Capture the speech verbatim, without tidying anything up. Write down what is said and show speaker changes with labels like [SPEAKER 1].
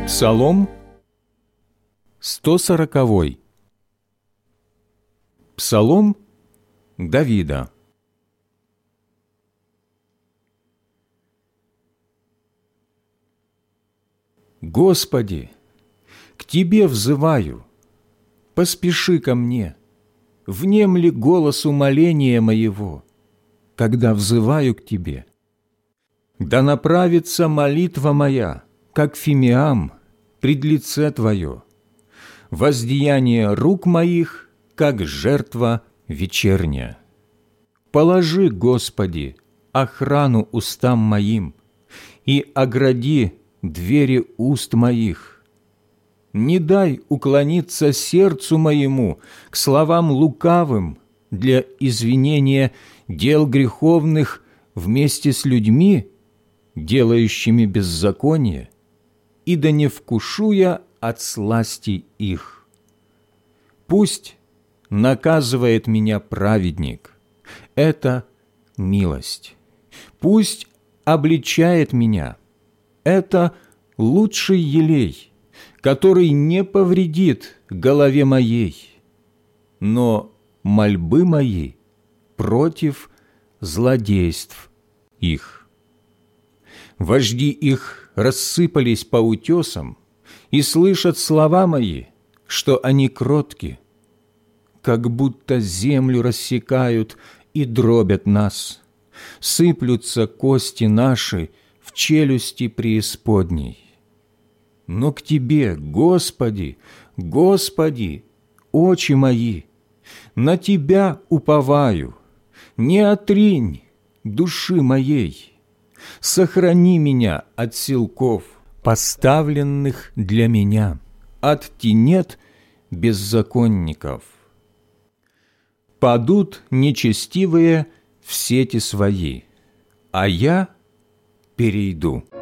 [SPEAKER 1] Псалом сто сороковой. Псалом Давида. Господи, к Тебе взываю, поспеши ко мне, внемли голосу моления моего, когда взываю к Тебе. Да направится молитва моя, как фимиам, пред лице Твое, воздеяние рук моих, как жертва вечерняя. Положи, Господи, охрану устам моим и огради двери уст моих. Не дай уклониться сердцу моему к словам лукавым для извинения дел греховных вместе с людьми, делающими беззаконие, и да не вкушу я от сласти их. Пусть наказывает меня праведник, это милость. Пусть обличает меня, это лучший елей, который не повредит голове моей, но мольбы мои против злодейств их. Вожди их рассыпались по утесам и слышат слова мои, что они кротки, как будто землю рассекают и дробят нас, сыплются кости наши в челюсти преисподней. Но к Тебе, Господи, Господи, очи мои, на Тебя уповаю, не отринь души моей. Сохрани меня от силков, поставленных для меня, от тенет беззаконников. Падут нечестивые в сети свои, а я перейду.